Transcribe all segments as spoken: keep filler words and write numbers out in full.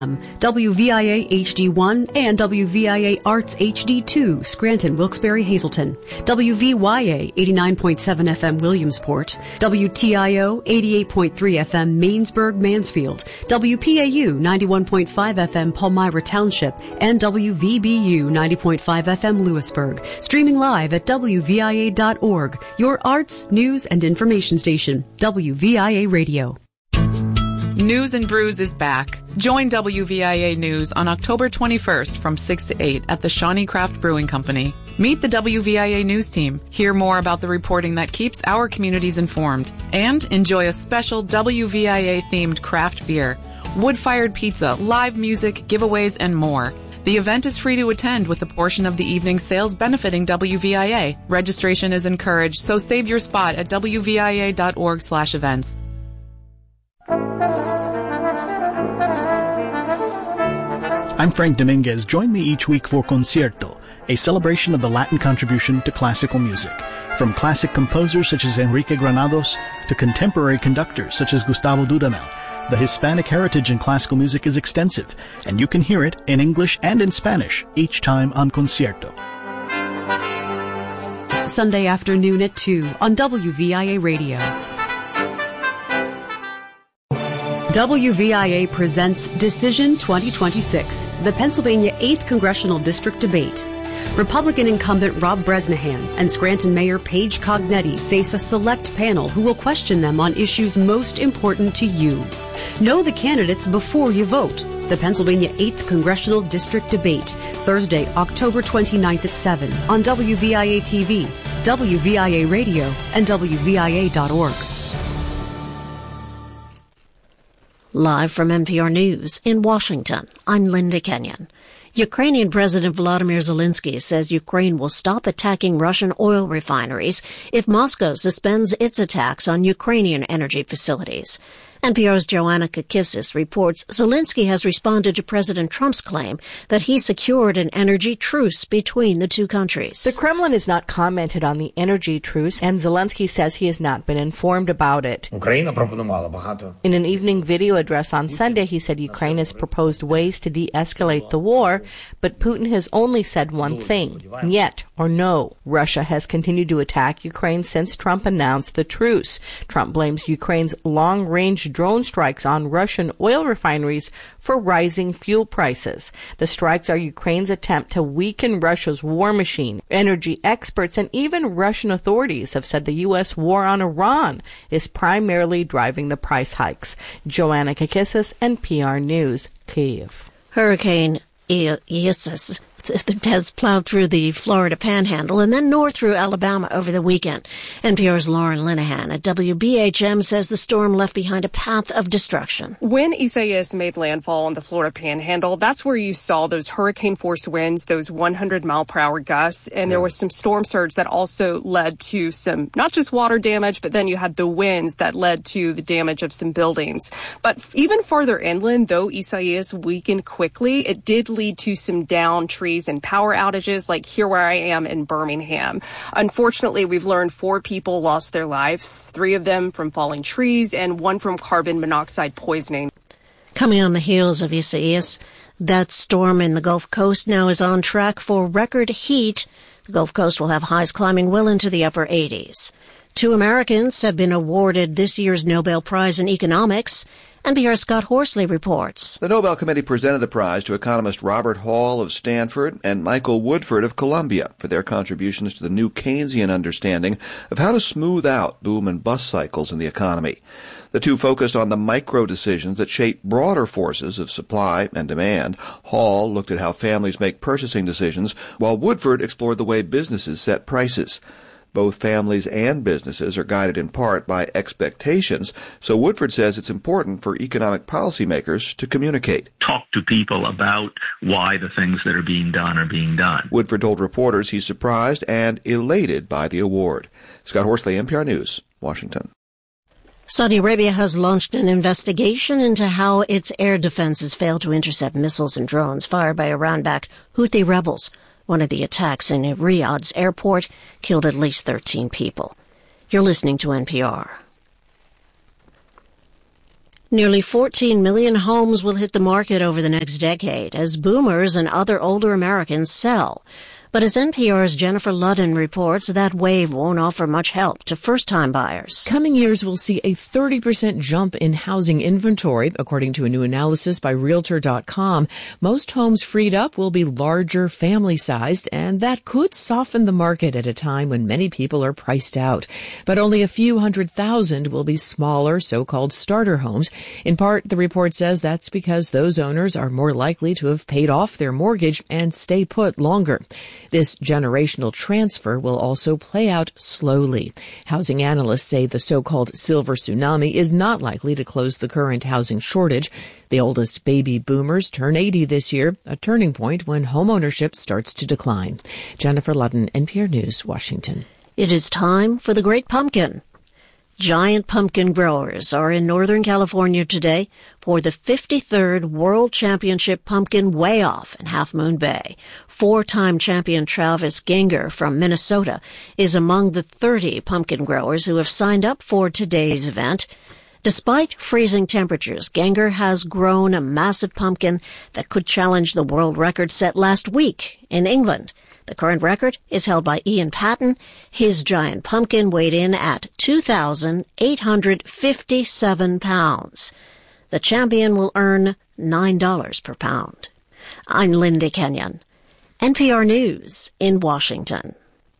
W V I A H D one and W V I A Arts H D two, Scranton, Wilkes-Barre, Hazleton. W V Y A eighty-nine point seven F M, Williamsport. W T I O eighty-eight point three F M, Mainsburg, Mansfield. W P A U ninety-one point five F M, Palmyra Township. And W V B U ninety point five F M, Lewisburg. Streaming live at W V I A dot org. Your arts, news, and information station. W V I A Radio. News and Brews is back. Join W V I A News on October twenty-first from six to eight at the Shawnee Craft Brewing Company. Meet the W V I A News team, hear more about the reporting that keeps our communities informed, and enjoy a special W V I A-themed craft beer, wood-fired pizza, live music, giveaways, and more. The event is free to attend with a portion of the evening's sales benefiting W V I A. Registration is encouraged, so save your spot at W V I A dot org slash events. I'm Frank Dominguez. Join me each week for Concierto, a celebration of the Latin contribution to classical music. From classic composers such as Enrique Granados to contemporary conductors such as Gustavo Dudamel, the Hispanic heritage in classical music is extensive, and you can hear it in English and in Spanish each time on Concierto. Sunday afternoon at two on W V I A Radio. W V I A presents Decision twenty twenty-six, the Pennsylvania eighth Congressional District Debate. Republican incumbent Rob Bresnahan and Scranton Mayor Paige Cognetti face a select panel who will question them on issues most important to you. Know the candidates before you vote. The Pennsylvania eighth Congressional District Debate, Thursday, October twenty-ninth at seven on W V I A T V, W V I A Radio, and W V I A dot org. Live from N P R News in Washington, I'm Linda Kenyon. Ukrainian President Volodymyr Zelensky says Ukraine will stop attacking Russian oil refineries if Moscow suspends its attacks on Ukrainian energy facilities. N P R's Joanna Kakissis reports Zelensky has responded to President Trump's claim that he secured an energy truce between the two countries. The Kremlin has not commented on the energy truce, and Zelensky says he has not been informed about it. In an evening video address on Sunday, he said Ukraine has proposed ways to de-escalate the war, but Putin has only said one thing, "Niet" or no. Russia has continued to attack Ukraine since Trump announced the truce. Trump blames Ukraine's long-range drone strikes on Russian oil refineries for rising fuel prices. The strikes are Ukraine's attempt to weaken Russia's war machine. Energy experts and even Russian authorities have said the U S war on Iran is primarily driving the price hikes. Joanna Kakissis, N P R News, Kyiv. Hurricane Isis has plowed through the Florida Panhandle and then north through Alabama over the weekend. N P R's Lauren Linehan at W B H M says the storm left behind a path of destruction. When Isaias made landfall on the Florida Panhandle, that's where you saw those hurricane-force winds, those one hundred mile per hour gusts, and yeah. There was some storm surge that also led to some, not just water damage, but then you had the winds that led to the damage of some buildings. But even farther inland, though Isaias weakened quickly, it did lead to some downed trees and power outages, like here where I am in Birmingham. Unfortunately, we've learned four people lost their lives, three of them from falling trees and one from carbon monoxide poisoning. Coming on the heels of Isaias, that storm in the Gulf Coast now is on track for record heat. The Gulf Coast will have highs climbing well into the upper eighties. Two Americans have been awarded this year's Nobel Prize in Economics. N P R's Scott Horsley reports. The Nobel Committee presented the prize to economist Robert Hall of Stanford and Michael Woodford of Columbia for their contributions to the new Keynesian understanding of how to smooth out boom and bust cycles in the economy. The two focused on the micro decisions that shape broader forces of supply and demand. Hall looked at how families make purchasing decisions, while Woodford explored the way businesses set prices. Both families and businesses are guided in part by expectations, so Woodford says it's important for economic policymakers to communicate. Talk to people about why the things that are being done are being done. Woodford told reporters he's surprised and elated by the award. Scott Horsley, N P R News, Washington. Saudi Arabia has launched an investigation into how its air defenses failed to intercept missiles and drones fired by Iran-backed Houthi rebels. One of the attacks in Riyadh's airport killed at least thirteen people. You're listening to N P R. Nearly fourteen million homes will hit the market over the next decade as boomers and other older Americans sell. But as N P R's Jennifer Ludden reports, that wave won't offer much help to first-time buyers. Coming years will see a thirty percent jump in housing inventory, according to a new analysis by Realtor dot com. Most homes freed up will be larger, family-sized, and that could soften the market at a time when many people are priced out. But only a few hundred thousand will be smaller, so-called starter homes. In part, the report says that's because those owners are more likely to have paid off their mortgage and stay put longer. This generational transfer will also play out slowly. Housing analysts say the so-called silver tsunami is not likely to close the current housing shortage. The oldest baby boomers turn eighty this year, a turning point when homeownership starts to decline. Jennifer Ludden, N P R News, Washington. It is time for the Great Pumpkin. Giant pumpkin growers are in Northern California today for the fifty-third World Championship Pumpkin Weigh-Off in Half Moon Bay. Four-time champion Travis Ginger from Minnesota is among the thirty pumpkin growers who have signed up for today's event. Despite freezing temperatures, Ginger has grown a massive pumpkin that could challenge the world record set last week in England. The current record is held by Ian Patton. His giant pumpkin weighed in at two thousand eight hundred fifty-seven pounds. The champion will earn nine dollars per pound. I'm Linda Kenyon, N P R News in Washington.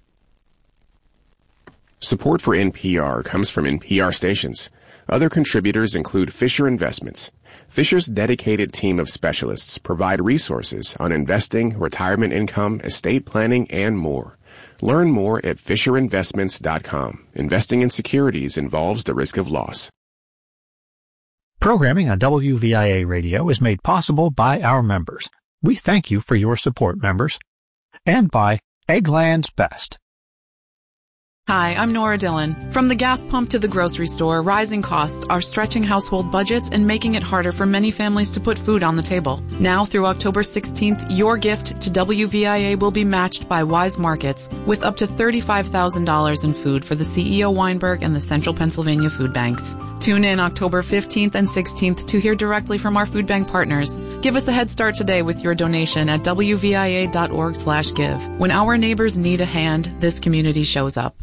Support for N P R comes from N P R stations. Other contributors include Fisher Investments. Fisher's dedicated team of specialists provide resources on investing, retirement income, estate planning, and more. Learn more at fisher investments dot com. Investing in securities involves the risk of loss. Programming on W V I A Radio is made possible by our members. We thank you for your support, members. And by Eggland's Best. Hi, I'm Nora Dillon. From the gas pump to the grocery store, rising costs are stretching household budgets and making it harder for many families to put food on the table. Now through October sixteenth, your gift to W V I A will be matched by Wise Markets with up to thirty-five thousand dollars in food for the C E O Weinberg and the Central Pennsylvania Food Banks. Tune in October fifteenth and sixteenth to hear directly from our food bank partners. Give us a head start today with your donation at W V I A dot org slash give. When our neighbors need a hand, this community shows up.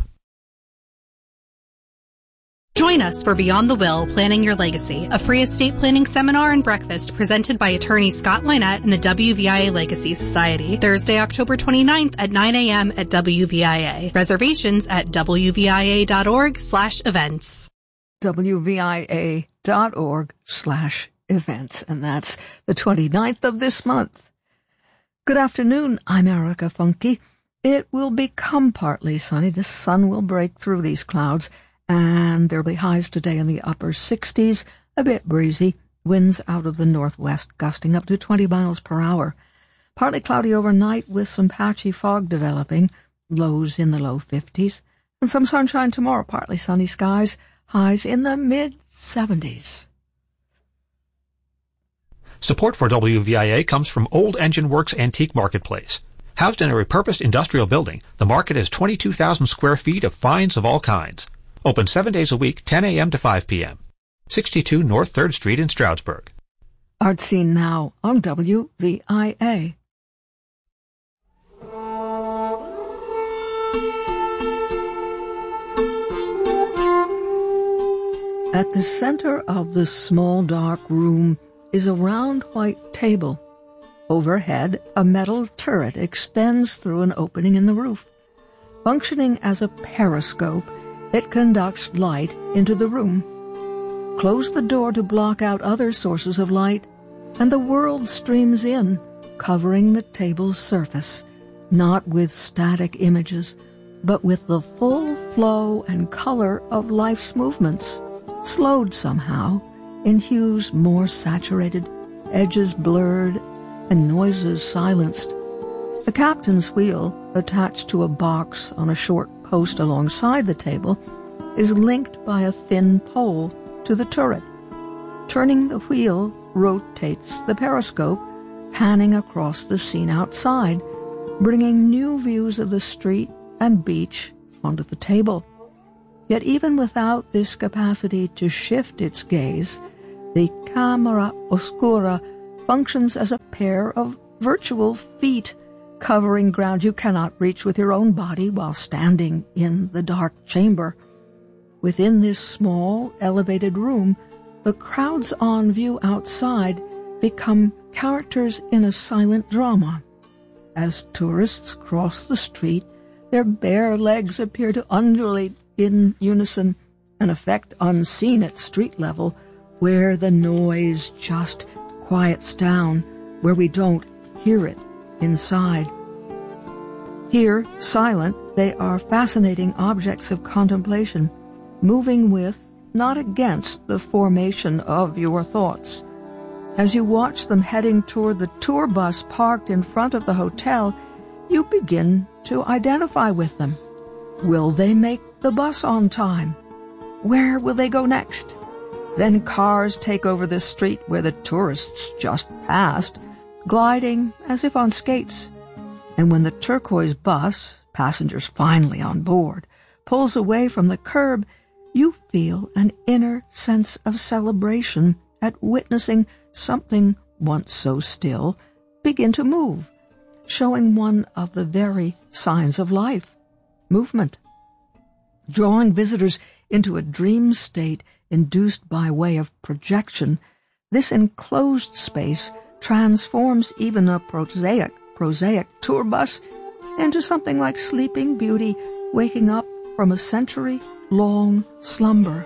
Join us for Beyond the Will, Planning Your Legacy, a free estate planning seminar and breakfast presented by attorney Scott Lynette and the W V I A Legacy Society. Thursday, October twenty-ninth at nine a.m. at W V I A. Reservations at W V I A dot org slash events. W V I A dot org slash events. And that's the twenty-ninth of this month. Good afternoon. I'm Erica Funke. It will become partly sunny. The sun will break through these clouds. And there'll be highs today in the upper sixties, a bit breezy, winds out of the northwest gusting up to twenty miles per hour. Partly cloudy overnight with some patchy fog developing, lows in the low fifties, and some sunshine tomorrow, partly sunny skies, highs in the mid-seventies. Support for W V I A comes from Old Engine Works Antique Marketplace. Housed in a repurposed industrial building, the market has twenty-two thousand square feet of finds of all kinds. Open seven days a week, ten a.m. to five p.m. sixty-two North third Street in Stroudsburg. Art Scene now on W V I A. At the center of the small dark room is a round white table. Overhead, a metal turret extends through an opening in the roof. Functioning as a periscope, it conducts light into the room. Close the door to block out other sources of light, and the world streams in, covering the table's surface, not with static images, but with the full flow and color of life's movements, slowed somehow, in hues more saturated, edges blurred, and noises silenced. The captain's wheel, attached to a box on a short post alongside the table, is linked by a thin pole to the turret. Turning the wheel rotates the periscope, panning across the scene outside, bringing new views of the street and beach onto the table. Yet even without this capacity to shift its gaze, The Camera Oscura functions as a pair of virtual feet covering ground you cannot reach with your own body while standing in the dark chamber. Within this small, elevated room, the crowds on view outside become characters in a silent drama. As tourists cross the street, their bare legs appear to undulate in unison, an effect unseen at street level, where the noise just quiets down, where we don't hear it inside. Here, silent, they are fascinating objects of contemplation, moving with, not against, the formation of your thoughts. As you watch them heading toward the tour bus parked in front of the hotel, you begin to identify with them. Will they make the bus on time? Where will they go next? Then cars take over the street where the tourists just passed, gliding as if on skates. And when the turquoise bus, passengers finally on board, pulls away from the curb, you feel an inner sense of celebration at witnessing something once so still begin to move, showing one of the very signs of life, movement. Drawing visitors into a dream state induced by way of projection, this enclosed space transforms even a prosaic, prosaic tour bus into something like Sleeping Beauty waking up from a century-long slumber.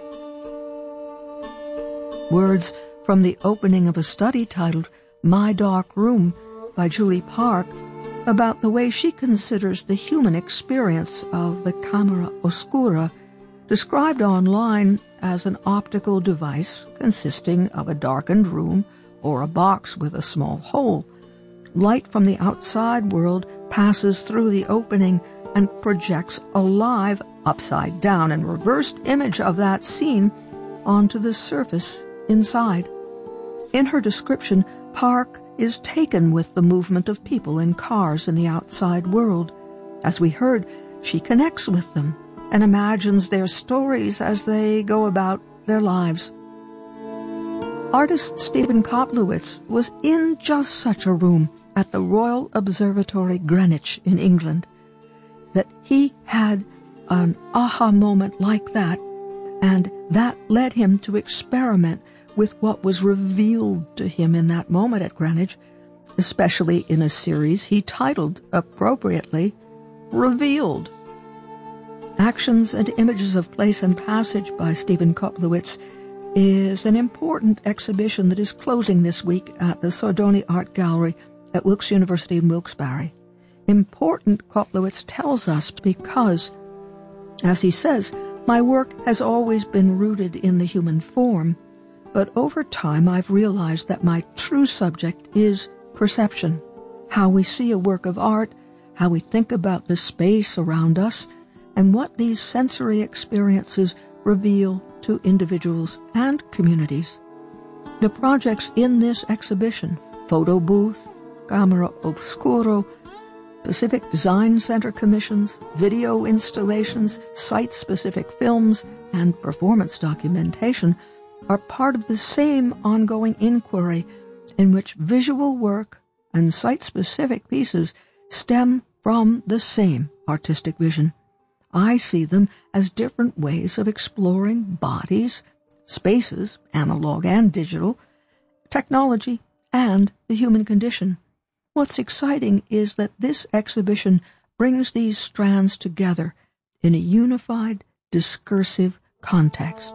Words from the opening of a study titled My Dark Room by Julie Park about the way she considers the human experience of the Camera Oscura, described online as an optical device consisting of a darkened room or a box with a small hole. Light from the outside world passes through the opening and projects a live, upside-down and reversed image of that scene onto the surface inside. In her description, Park is taken with the movement of people in cars in the outside world. As we heard, she connects with them and imagines their stories as they go about their lives. Artist Stephen Koplowitz was in just such a room at the Royal Observatory, Greenwich, in England, that he had an aha moment like that, and that led him to experiment with what was revealed to him in that moment at Greenwich, especially in a series he titled, appropriately, Revealed. Actions and Images of Place and Passage by Stephen Koplowitz is an important exhibition that is closing this week at the Sordoni Art Gallery at Wilkes University in Wilkes-Barre. Important, Koplowitz tells us, because, as he says, my work has always been rooted in the human form, but over time I've realized that my true subject is perception, how we see a work of art, how we think about the space around us, and what these sensory experiences reveal to individuals and communities. The projects in this exhibition, Photo Booth, Camera Oscura, Pacific Design Center commissions, video installations, site-specific films, and performance documentation, are part of the same ongoing inquiry in which visual work and site-specific pieces stem from the same artistic vision. I see them as different ways of exploring bodies, spaces, analog and digital, technology, and the human condition. What's exciting is that this exhibition brings these strands together in a unified, discursive context.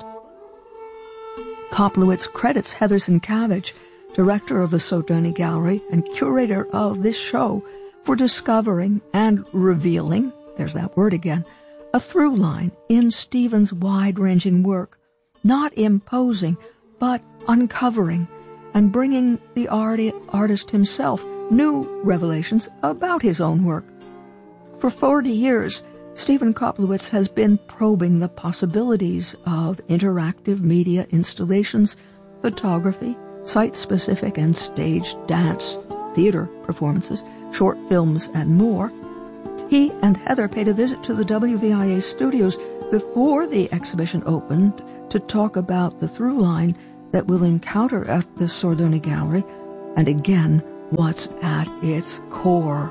Koplowitz credits Heather Sienkiewicz, director of the Sordoni Gallery and curator of this show, for discovering and revealing, there's that word again, a through line in Stephen's wide-ranging work, not imposing, but uncovering and bringing the art- artist himself new revelations about his own work. For forty years, Stephen Koplowitz has been probing the possibilities of interactive media installations, photography, site-specific and staged dance, theater performances, short films, and more. He and Heather paid a visit to the W V I A studios before the exhibition opened to talk about the through line that we'll encounter at the Sordoni Gallery, and again, what's at its core.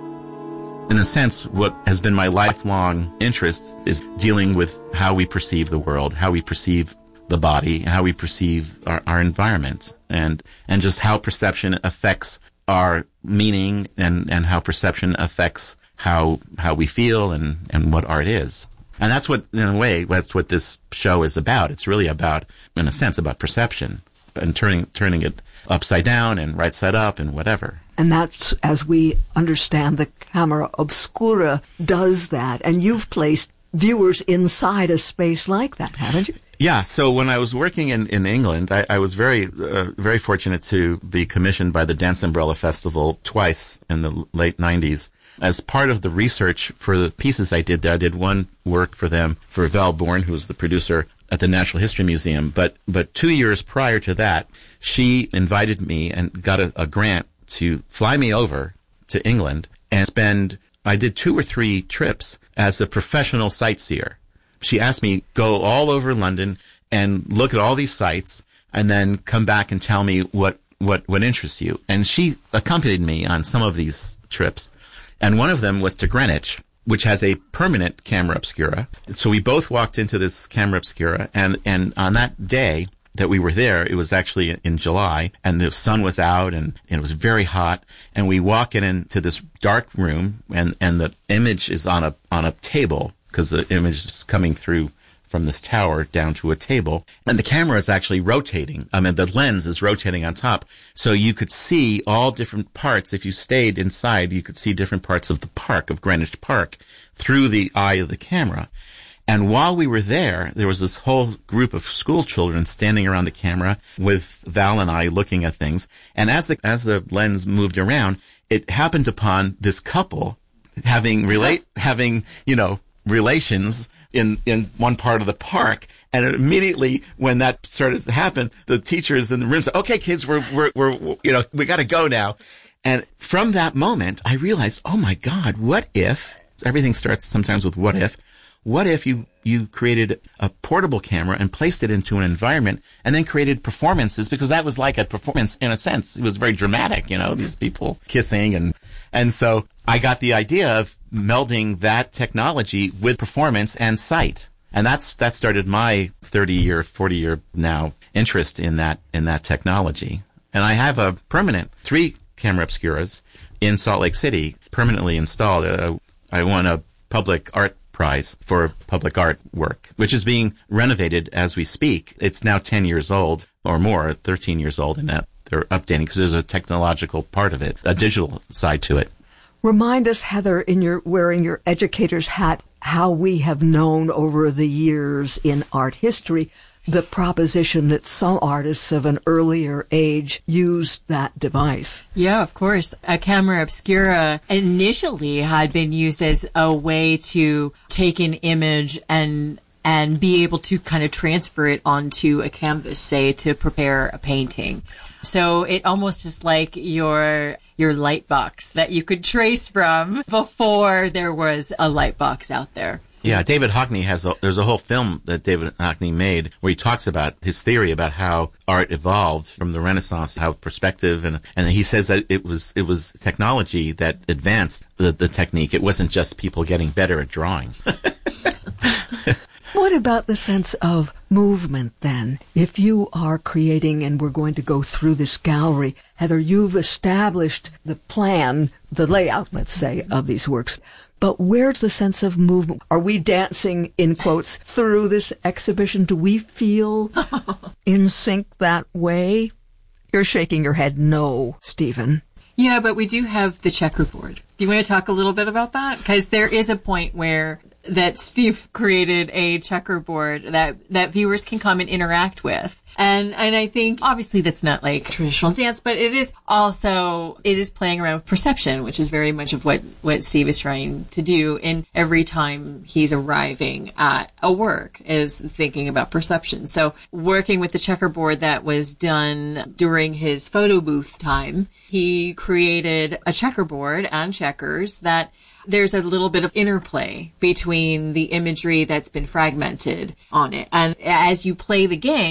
In a sense, what has been my lifelong interest is dealing with how we perceive the world, how we perceive the body, how we perceive our, our environment, and and just how perception affects our meaning, and, and how perception affects how how we feel and, and what art is. And that's what, in a way, that's what this show is about. It's really about, in a sense, about perception and turning turning it upside down and right side up and whatever. And that's, as we understand, the camera obscura does that. And you've placed viewers inside a space like that, haven't you? Yeah. So when I was working in, in England, I, I was very, uh, very fortunate to be commissioned by the Dance Umbrella Festival twice in the late nineties. As part of the research for the pieces I did there, I did one work for them for Val Bourne, who was the producer at the Natural History Museum. But, but two years prior to that, she invited me and got a, a grant to fly me over to England and spend, I did two or three trips as a professional sightseer. She asked me go all over London and look at all these sites and then come back and tell me what, what, what interests you. And she accompanied me on some of these trips. And one of them was to Greenwich, which has a permanent camera obscura. So we both walked into this camera obscura, and, and on that day that we were there, it was actually in July, and the sun was out, and, and it was very hot, and we walk in into this dark room, and, and the image is on a, on a table, because the image is coming through from this tower down to a table, and the camera is actually rotating. I mean, the lens is rotating on top. So you could see all different parts. If you stayed inside, you could see different parts of the park, of Greenwich Park, through the eye of the camera. And while we were there, there was this whole group of school children standing around the camera with Val and I looking at things. And as the, as the lens moved around, it happened upon this couple having relate, having, you know, relations in, in one part of the park. And immediately when that started to happen, the teachers in the room said, okay, kids, we're, we're, we're, you know, we got to go now. And from that moment, I realized, oh my God, what if, everything starts sometimes with what if, what if you, you created a portable camera and placed it into an environment and then created performances, because that was like a performance in a sense. It was very dramatic, you know, these people kissing. And, and so I got the idea of melding that technology with performance and sight. And that's, that started my thirty year, forty year now interest in that, in that technology. And I have a permanent three camera obscuras in Salt Lake City permanently installed. Uh, I won a public art prize for public art work, which is being renovated as we speak. It's now ten years old or more, thirteen years old, and that they're updating because there's a technological part of it, a digital side to it. Remind us, Heather, in your wearing your educator's hat, how we have known over the years in art history the proposition that some artists of an earlier age used that device. Yeah, of course. A camera obscura initially had been used as a way to take an image and and be able to kind of transfer it onto a canvas, say, to prepare a painting. So it almost is like your your light box that you could trace from before there was a light box out there. Yeah, David Hockney has a, there's a whole film that David Hockney made where he talks about his theory about how art evolved from the Renaissance, how perspective, and and he says that it was it was technology that advanced the, the technique. It wasn't just people getting better at drawing. What about the sense of movement, then? If you are creating, and we're going to go through this gallery, Heather, you've established the plan, the layout, let's say, of these works. But where's the sense of movement? Are we dancing, in quotes, through this exhibition? Do we feel in sync that way? You're shaking your head no, Stephen. Yeah, but we do have the checkerboard. Do you want to talk a little bit about that? Because there is a point where that Steve created a checkerboard that, that viewers can come and interact with. And, and I think obviously that's not like traditional dance, but it is also, it is playing around with perception, which is very much of what, what Steve is trying to do. And every time he's arriving at a work is thinking about perception. So working with the checkerboard that was done during his photo booth time, he created a checkerboard and checkers that there's a little bit of interplay between the imagery that's been fragmented on it. And as you play the game, it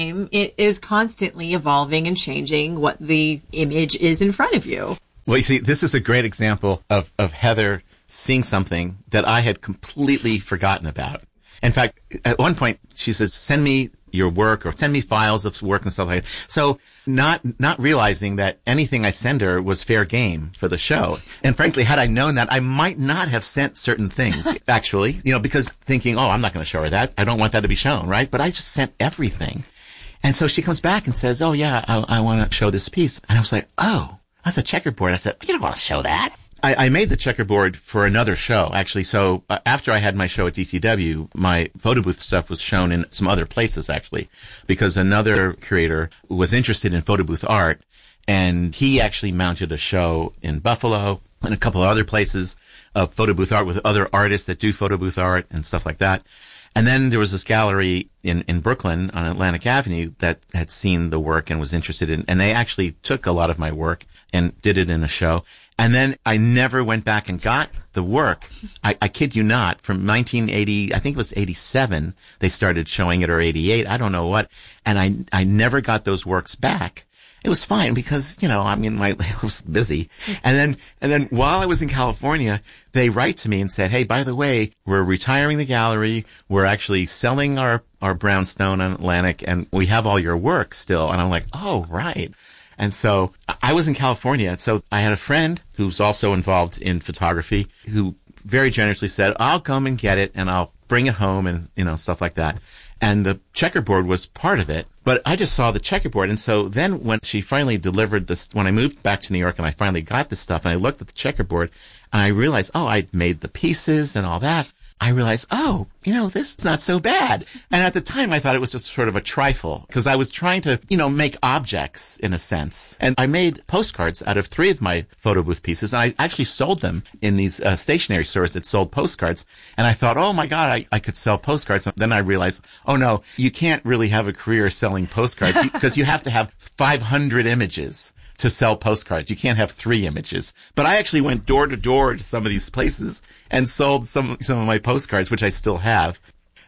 it is constantly evolving and changing what the image is in front of you. Well, you see, this is a great example of, of Heather seeing something that I had completely forgotten about. In fact, at one point, she says, send me your work or send me files of work and stuff like that. So not, not realizing that anything I send her was fair game for the show. And frankly, had I known that, I might not have sent certain things, actually, you know, because thinking, oh, I'm not going to show her that. I don't want that to be shown, right? But I just sent everything. And so she comes back and says, oh, yeah, I, I want to show this piece. And I was like, oh, that's a checkerboard. I said, you don't want to show that. I, I made the checkerboard for another show, actually. So uh, after I had my show at D C W, my photo booth stuff was shown in some other places, actually, because another curator was interested in photo booth art, and he actually mounted a show in Buffalo and a couple of other places of photo booth art with other artists that do photo booth art and stuff like that. And then there was this gallery in, in Brooklyn on Atlantic Avenue that had seen the work and was interested in, and they actually took a lot of my work and did it in a show. And then I never went back and got the work. I, I kid you not, from nineteen eighty, I think it was eighty-seven, they started showing it, or eighty-eight, I don't know what. And I, I never got those works back. It was fine because, you know, I mean, my, I was busy. And then, and then while I was in California, they write to me and said, hey, by the way, we're retiring the gallery. We're actually selling our, our brownstone on Atlantic, and we have all your work still. And I'm like, oh, right. And so I was in California. So I had a friend who's also involved in photography who very generously said, I'll come and get it and I'll bring it home and, you know, stuff like that. And the checkerboard was part of it, but I just saw the checkerboard. And so then when she finally delivered this, when I moved back to New York and I finally got this stuff and I looked at the checkerboard and I realized, oh, I'd made the pieces and all that. I realized, oh, you know, this is not so bad. And at the time, I thought it was just sort of a trifle because I was trying to, you know, make objects in a sense. And I made postcards out of three of my photo booth pieces. And I actually sold them in these uh, stationery stores that sold postcards. And I thought, oh my God, I, I could sell postcards. And then I realized, oh no, you can't really have a career selling postcards because you have to have five hundred images to sell postcards. You can't have three images. But I actually went door to door to some of these places and sold some some of my postcards, which I still have.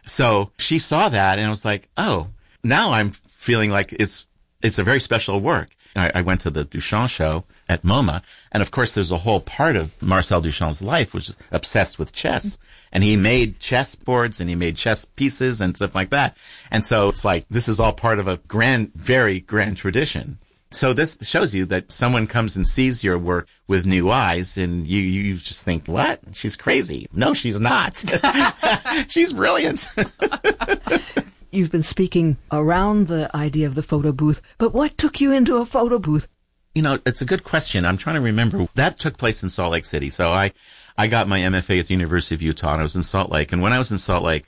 So she saw that and I was like, oh, now I'm feeling like it's it's a very special work. I, I went to the Duchamp show at MoMA, and of course there's a whole part of Marcel Duchamp's life which is obsessed with chess. And he made chess boards and he made chess pieces and stuff like that. And so it's like this is all part of a grand, very grand tradition. So this shows you that someone comes and sees your work with new eyes and you, you just think, what? She's crazy. No, she's not. She's brilliant. You've been speaking around the idea of the photo booth, but what took you into a photo booth? You know, it's a good question. I'm trying to remember. That took place in Salt Lake City. So I, I got my M F A at the University of Utah and I was in Salt Lake. And when I was in Salt Lake,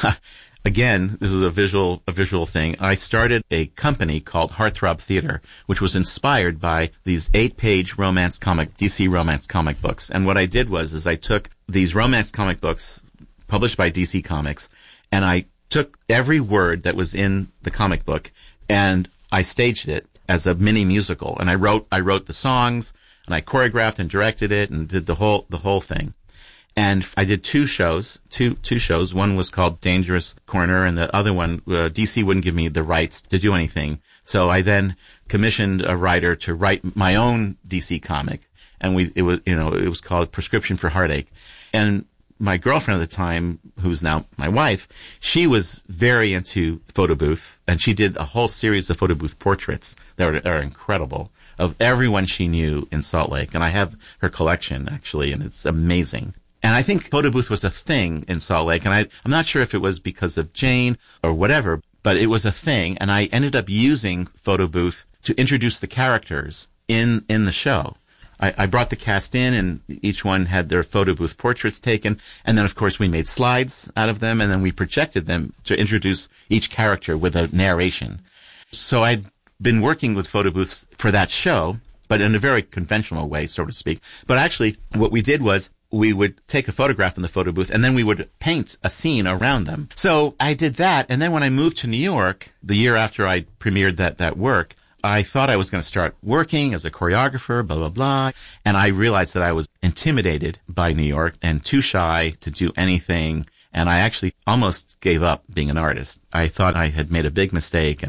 again, this is a visual, a visual thing. I started a company called Heartthrob Theater, which was inspired by these eight-page romance comic, D C romance comic books. And what I did was, is I took these romance comic books published by D C Comics, and I took every word that was in the comic book, and I staged it as a mini musical. And I wrote, I wrote the songs, and I choreographed and directed it, and did the whole, the whole thing. And I did two shows, two, two shows. One was called Dangerous Corner and the other one, uh, D C wouldn't give me the rights to do anything. So I then commissioned a writer to write my own D C comic. And we, it was, you know, it was called Prescription for Heartache. And my girlfriend at the time, who's now my wife, she was very into photo booth and she did a whole series of photo booth portraits that are, are incredible of everyone she knew in Salt Lake. And I have her collection actually, and it's amazing. And I think photo booth was a thing in Salt Lake, and I, I'm not sure if it was because of Jane or whatever, but it was a thing, and I ended up using photo booth to introduce the characters in, in the show. I, I brought the cast in, and each one had their photo booth portraits taken, and then of course we made slides out of them, and then we projected them to introduce each character with a narration. So I'd been working with photo booths for that show, but in a very conventional way, so to speak. But actually, what we did was, we would take a photograph in the photo booth and then we would paint a scene around them. So I did that. And then when I moved to New York, the year after I premiered that, that work, I thought I was going to start working as a choreographer, blah, blah, blah. And I realized that I was intimidated by New York and too shy to do anything. And I actually almost gave up being an artist. I thought I had made a big mistake and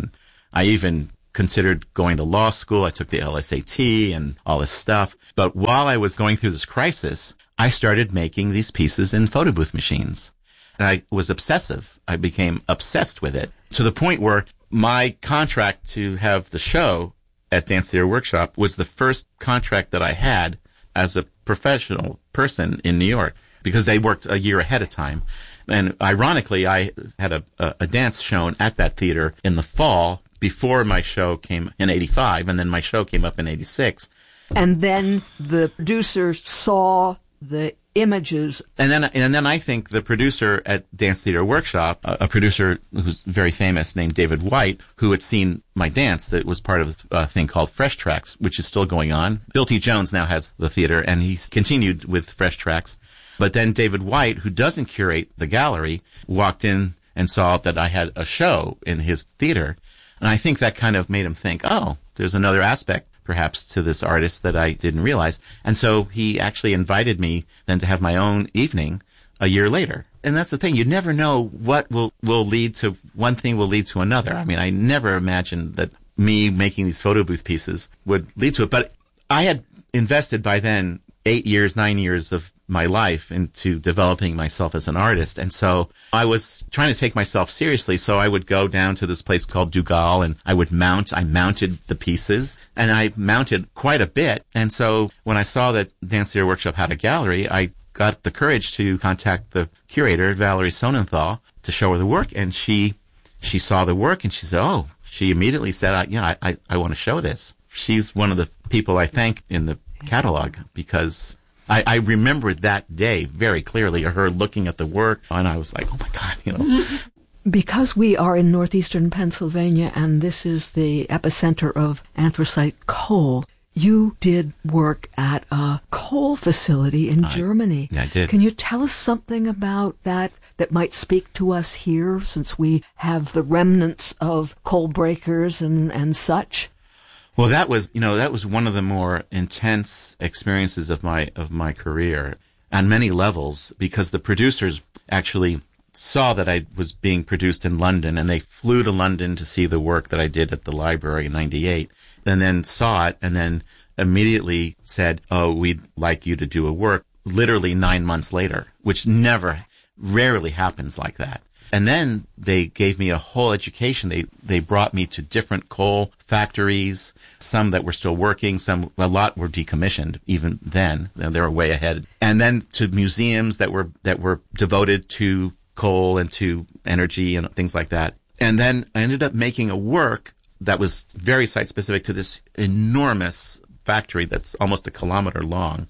I even considered going to law school. I took the L S A T and all this stuff. But while I was going through this crisis, I started making these pieces in photo booth machines. And I was obsessive. I became obsessed with it to the point where my contract to have the show at Dance Theater Workshop was the first contract that I had as a professional person in New York, because they worked a year ahead of time. And ironically, I had a, a, a dance shown at that theater in the fall before my show came in eighty-five, and then my show came up in eighty-six. And then the producer saw the images. And then, and then I think the producer at Dance Theater Workshop, a, a producer who's very famous named David White, who had seen my dance that was part of a thing called Fresh Tracks, which is still going on. Bill T. Jones now has the theater, and he's continued with Fresh Tracks. But then David White, who doesn't curate the gallery, walked in and saw that I had a show in his theater. And I think that kind of made him think, oh, there's another aspect perhaps to this artist that I didn't realize. And so he actually invited me then to have my own evening a year later. And that's the thing. You never know what will, will lead to, one thing will lead to another. I mean, I never imagined that me making these photo booth pieces would lead to it. But I had invested by then eight years, nine years of my life into developing myself as an artist. And so I was trying to take myself seriously. So I would go down to this place called Dugal, and I would mount, I mounted the pieces, and I mounted quite a bit. And so when I saw that Dance Theater Workshop had a gallery, I got the courage to contact the curator, Valerie Sonnenthal, to show her the work. And she, she saw the work and she said, oh, she immediately said, I, yeah, I, I, I want to show this. She's one of the people I thank in the catalog, because I, I remembered that day very clearly, her looking at the work, and I was like, oh my God, you know. Because we are in northeastern Pennsylvania and this is the epicenter of anthracite coal, you did work at a coal facility in I, Germany. Yeah, I did. Can you tell us something about that that might speak to us here, since we have the remnants of coal breakers and, and such? Well, that was, you know, that was one of the more intense experiences of my, of my career on many levels, because the producers actually saw that I was being produced in London, and they flew to London to see the work that I did at the library in ninety-eight, and then saw it and then immediately said, oh, we'd like you to do a work literally nine months later, which never, rarely happens like that. And then they gave me a whole education. They, they brought me to different coal factories, some that were still working, some, a lot were decommissioned even then. They were way ahead. And then to museums that were, that were devoted to coal and to energy and things like that. And then I ended up making a work that was very site specific to this enormous factory that's almost a kilometer long.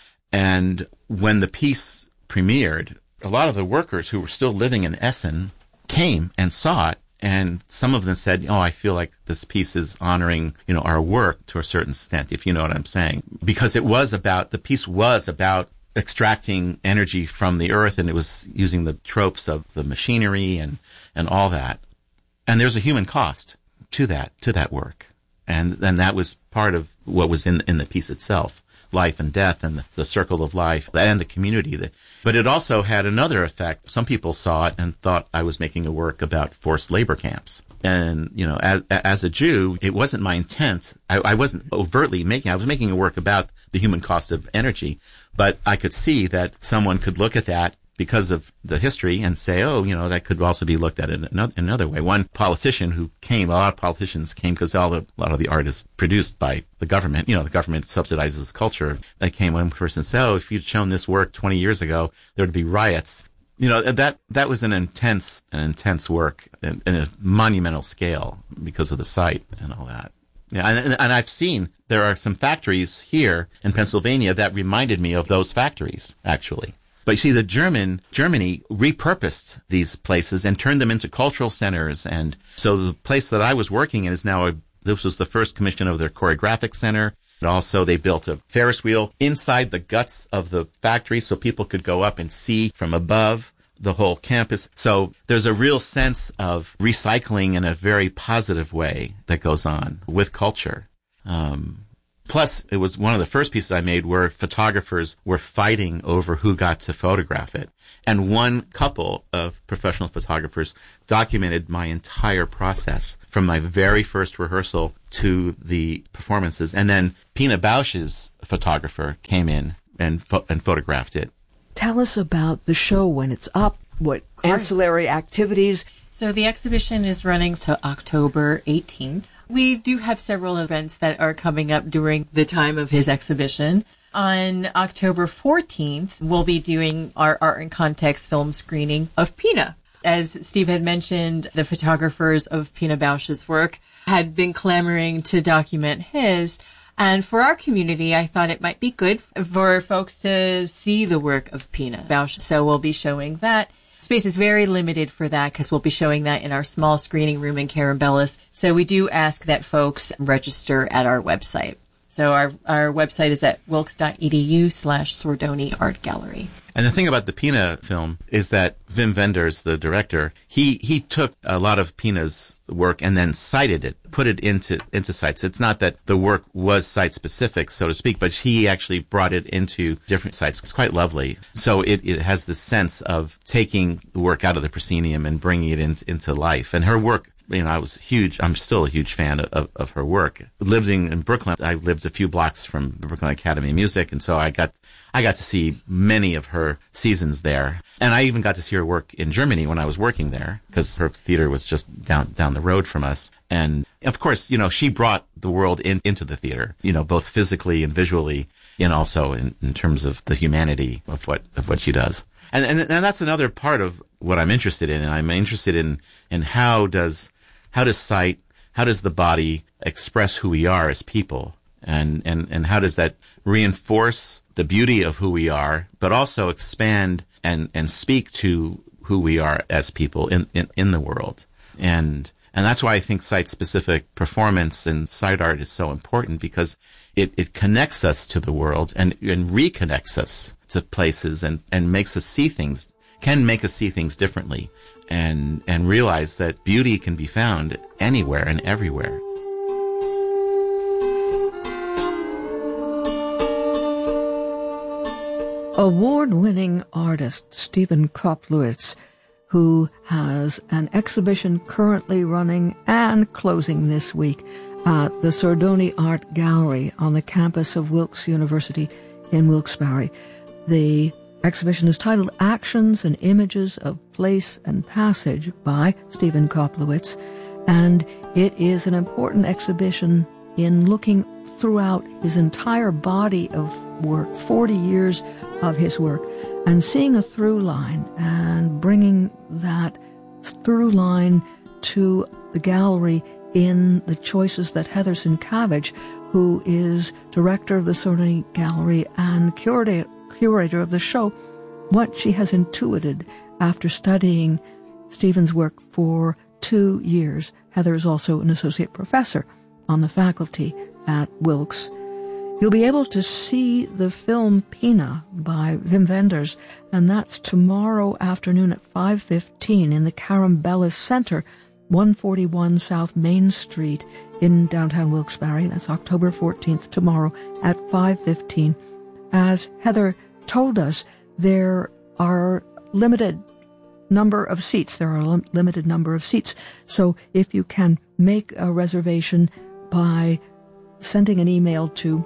And when the piece premiered, a lot of the workers who were still living in Essen came and saw it, and some of them said, oh, I feel like this piece is honoring, you know, our work to a certain extent, if you know what I'm saying. Because it was about, the piece was about extracting energy from the earth, and it was using the tropes of the machinery and, and all that. And there's a human cost to that, to that work. And then that was part of what was in, in the piece itself. Life and death and the, the circle of life and the community. But it also had another effect. Some people saw it and thought I was making a work about forced labor camps. And, you know, as, as a Jew, it wasn't my intent. I, I wasn't overtly making, I was making a work about the human cost of energy. But I could see that someone could look at that because of the history and say, oh, you know, that could also be looked at in another, in another way. One politician who came, a lot of politicians came because all the, a lot of the art is produced by the government. You know, the government subsidizes culture. They came, one person said, oh, if you'd shown this work twenty years ago, there would be riots. You know, that, that was an intense, an intense work in, in a monumental scale because of the site and all that. Yeah, and, and I've seen there are some factories here in Pennsylvania that reminded me of those factories, actually. But you see, the German, Germany repurposed these places and turned them into cultural centers. And so the place that I was working in is now, a, this was the first commission of their choreographic center. And also they built a Ferris wheel inside the guts of the factory so people could go up and see from above the whole campus. So there's a real sense of recycling in a very positive way that goes on with culture. Um, Plus, it was one of the first pieces I made where photographers were fighting over who got to photograph it. And one couple of professional photographers documented my entire process from my very first rehearsal to the performances. And then Pina Bausch's photographer came in and pho- and photographed it. Tell us about the show when it's up, what ancillary activities. So the exhibition is running to October eighteenth. We do have several events that are coming up during the time of his exhibition. On October fourteenth, we'll be doing our Art in Context film screening of Pina. As Steve had mentioned, the photographers of Pina Bausch's work had been clamoring to document his. And for our community, I thought it might be good for folks to see the work of Pina Bausch. So we'll be showing that. Space is very limited for that because we'll be showing that in our small screening room in Carambellis. So we do ask that folks register at our website. So our, our website is at wilkes.edu slash Sordoni Art Gallery. And the thing about the Pina film is that Wim Wenders, the director, he, he took a lot of Pina's work and then cited it, put it into, into sites. It's not that the work was site specific, so to speak, but he actually brought it into different sites. It's quite lovely. So it, it has this sense of taking the work out of the proscenium and bringing it in, into life. And her work, you know, I was huge, I'm still a huge fan of, of her work. Living in Brooklyn, I lived a few blocks from the Brooklyn Academy of Music, and so I got, I got to see many of her seasons there. And I even got to see her work in Germany when I was working there, because her theater was just down, down the road from us. And of course, you know, she brought the world in, into the theater, you know, both physically and visually, and also in, in terms of the humanity of what, of what she does. And, and, and that's another part of what I'm interested in. And I'm interested in, in how does, how does sight, how does the body express who we are as people? And, and, and how does that reinforce the beauty of who we are, but also expand and, and speak to who we are as people in, in, in the world? And, and that's why I think site-specific performance and site art is so important, because it, it connects us to the world and, and reconnects us to places and, and makes us see things, can make us see things differently, and, and realize that beauty can be found anywhere and everywhere. Award-winning artist Stephen Koplowitz, who has an exhibition currently running and closing this week at the Sordoni Art Gallery on the campus of Wilkes University in Wilkes-Barre. The exhibition is titled Actions and Images of Place and Passage by Stephen Koplowitz, and it is an important exhibition in looking throughout his entire body of work, forty years of his work, and seeing a through line and bringing that through line to the gallery in the choices that Heather Sienkiewicz, who is director of the Sordoni Gallery and curator, curator of the show, what she has intuited after studying Stephen's work for two years. Heather is also an associate professor on the faculty at Wilkes. You'll be able to see the film Pina by Wim Wenders, and that's tomorrow afternoon at five fifteen in the Carambellis Center, one forty-one South Main Street in downtown Wilkes-Barre. That's October fourteenth, tomorrow at five fifteen. As Heather told us, there are limited number of seats. There are a limited number of seats. So if you can make a reservation by sending an email to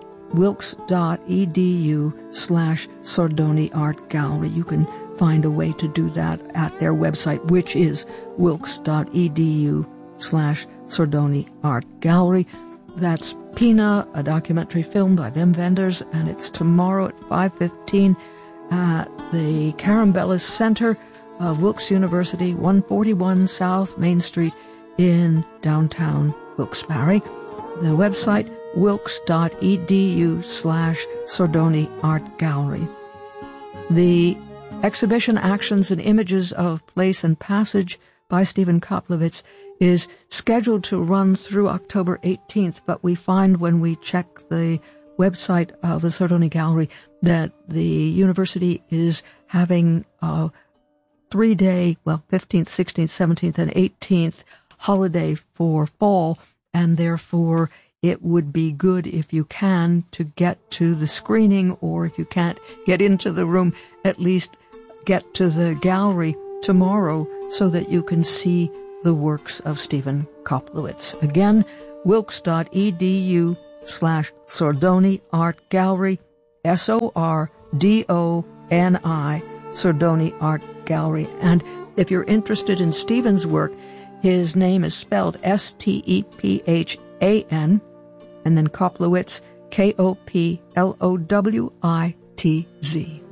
wilkes.edu slash Sordoni Art Gallery. You can find a way to do that at their website, which is wilkes.edu slash Sordoni Art Gallery. That's Pina, a documentary film by Wim Wenders, and it's tomorrow at five fifteen at the Carambellis Center of Wilkes University, one forty-one South Main Street in downtown Wilkes-Barre. The website, wilkes.edu slash Sordoni Art Gallery. The exhibition Actions and Images of Place and Passage by Stephen Koplowitz is scheduled to run through October eighteenth, but we find when we check the website of the Sordoni Gallery that the university is having a three-day, well, fifteenth, sixteenth, seventeenth, and eighteenth holiday for fall, and therefore it would be good if you can to get to the screening, or if you can't get into the room, at least get to the gallery tomorrow so that you can see the works of Stephen Koplowitz. Again, wilkes.edu slash Sordoni Art Gallery, S O R D O N I, Sordoni Art Gallery. And if you're interested in Stephen's work, his name is spelled S T E P H A N, and then Koplowitz, K O P L O W I T Z.